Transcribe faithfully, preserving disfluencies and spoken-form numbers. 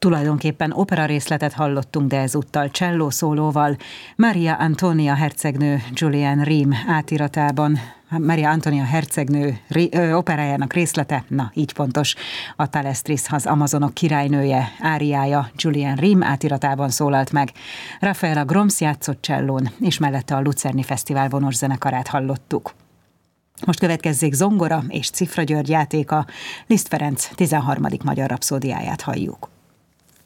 Tulajdonképpen opera részletet hallottunk, de ezúttal cselló szólóval, Maria Antonia hercegnő Julian Ream átiratában. Maria Antonia hercegnő operájának részlete, na így pontos, a Thalestris, az Amazonok királynője áriája Julian Ream átiratában szólalt meg. Rafaela Groms játszott csellón, és mellette a Lucerni Fesztivál vonoszenekarát hallottuk. Most következzék zongora és Cifra György játéka, Liszt Ferenc tizenharmadik magyar rapszódiáját halljuk.